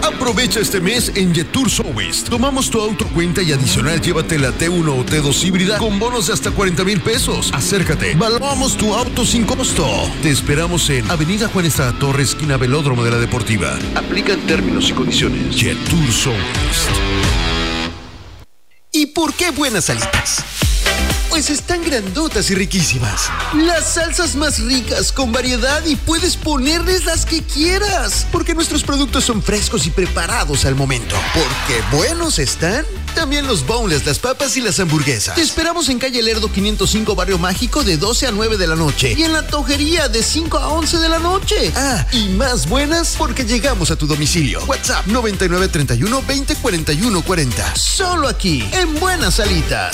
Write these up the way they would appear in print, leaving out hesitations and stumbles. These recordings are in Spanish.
Aprovecha este mes en Jetour Southwest. Tomamos tu auto cuenta y adicional llévate la T1 o T2 híbrida con bonos de hasta 40,000 pesos. Acércate, valuamos tu auto sin costo. Te esperamos en Avenida Juan Estrada Torres, esquina Velódromo de la Deportiva. Aplican términos y condiciones. Jetour Southwest. ¿Y por qué buenas alitas? Pues están grandotas y riquísimas. Las salsas más ricas, con variedad, y puedes ponerles las que quieras. Porque nuestros productos son frescos y preparados al momento. Porque buenos están también los boneless, las papas y las hamburguesas. Te esperamos en calle Lerdo 505, Barrio Mágico, de 12 a 9 de la noche. Y en la Tojería, de 5 a 11 de la noche. Ah, y más buenas porque llegamos a tu domicilio. WhatsApp 9931 20 41 40. Solo aquí, en Buenas Alitas.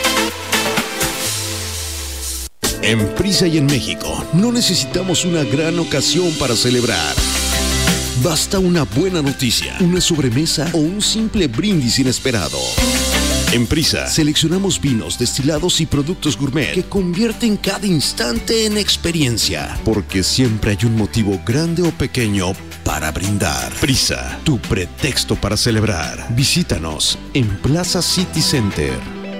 En Prisa y en México, no necesitamos una gran ocasión para celebrar. Basta una buena noticia, una sobremesa o un simple brindis inesperado. En Prisa, seleccionamos vinos, destilados y productos gourmet que convierten cada instante en experiencia. Porque siempre hay un motivo grande o pequeño para brindar. Prisa, tu pretexto para celebrar. Visítanos en Plaza City Center.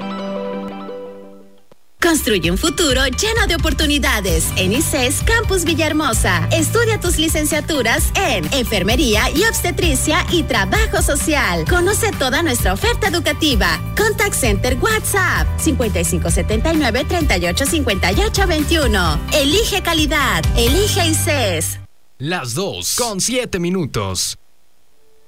Construye un futuro lleno de oportunidades en ICES Campus Villahermosa. Estudia tus licenciaturas en Enfermería y Obstetricia y Trabajo Social. Conoce toda nuestra oferta educativa. Contact Center WhatsApp 5579-385821. Elige calidad. Elige ICES. Las 2:07.